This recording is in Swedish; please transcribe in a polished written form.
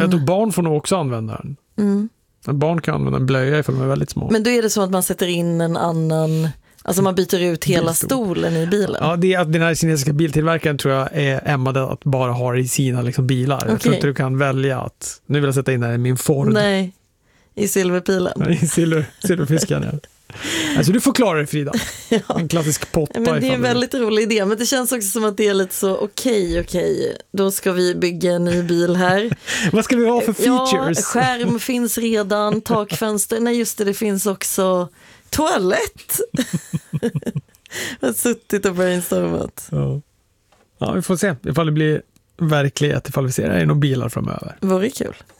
Jag tror barn får nog också använda den. Barn kan använda en blöja ifall de är väldigt små. Men då är det så att man sätter in en annan... Alltså man byter ut hela stolen i bilen? Ja, det är att den här kinesiska biltillverkaren tror jag är ämnade att bara ha i sina liksom, bilar. Okay. Jag tror inte du kan välja att nu vill jag sätta in den i min Ford. Nej, i silverpilen. I silverfisken, ja. Alltså du får klara dig, Frida. Ja. En klassisk potta. Men det är en väldigt rolig idé. Men det känns också som att det är lite så okej. Då ska vi bygga en ny bil här. Vad ska vi ha för features? Ja, skärm finns redan, takfönster. Nej just det finns också toalett. Jag har suttit och brainstormat. Ja, vi får se ifall det blir verklighet, ifall vi ser det i några bilar framöver. Vore kul.